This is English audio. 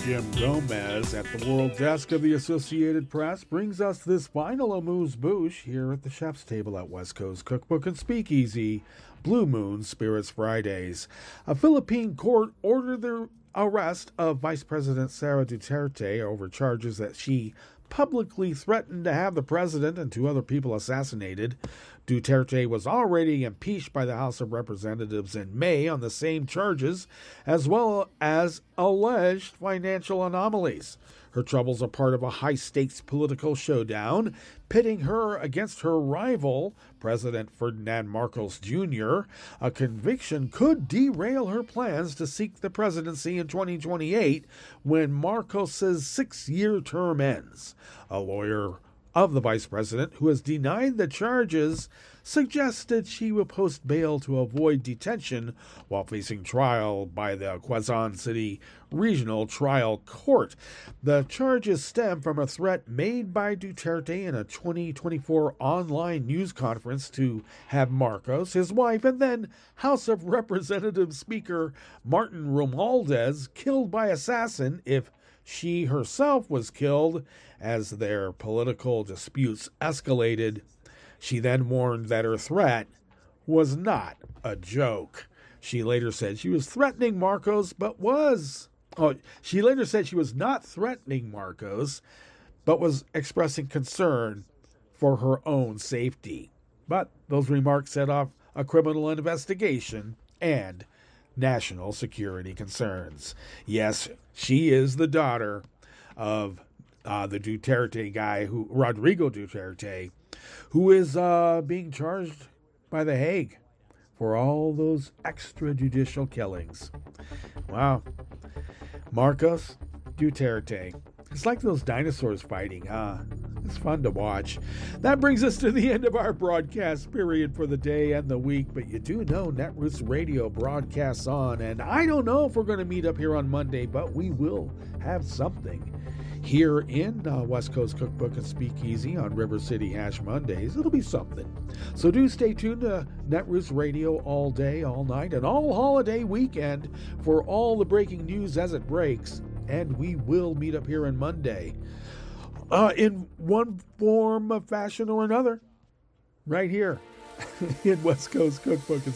Jim Gomez at the World Desk of the Associated Press brings us this final amuse-bouche here at the chef's table at West Coast Cookbook and Speakeasy, Blue Moon Spirits Fridays. A Philippine court ordered the arrest of Vice President Sara Duterte over charges that she publicly threatened to have the president and two other people assassinated. Duterte was already impeached by the House of Representatives in May on the same charges, as well as alleged financial anomalies. Her troubles are part of a high-stakes political showdown, pitting her against her rival, President Ferdinand Marcos Jr. A conviction could derail her plans to seek the presidency in 2028 when Marcos's 6-year term ends. A lawyer of the vice president, who has denied the charges, suggested she will post bail to avoid detention while facing trial by the Quezon City Regional Trial Court. The charges stem from a threat made by Duterte in a 2024 online news conference to have Marcos, his wife, and then House of Representatives Speaker Martin Romualdez killed by assassin if she herself was killed. As their political disputes escalated, she then warned that her threat was not a joke. She later said she was threatening Marcos, she later said she was not threatening Marcos, but was expressing concern for her own safety. But those remarks set off a criminal investigation and national security concerns. Yes, she is the daughter of the Duterte guy, Rodrigo Duterte, who is being charged by The Hague for all those extrajudicial killings. Wow. Marcos Duterte. It's like those dinosaurs fighting, huh? It's fun to watch. That brings us to the end of our broadcast period for the day and the week, but you do know Netroots Radio broadcasts on, and I don't know if we're going to meet up here on Monday, but we will have something here in West Coast Cookbook and Speakeasy on River City Hash Mondays. It'll be something. So do stay tuned to Netroots Radio all day, all night, and all holiday weekend for all the breaking news as it breaks. And we will meet up here on Monday in one form of fashion or another, right here in West Coast Cookbook and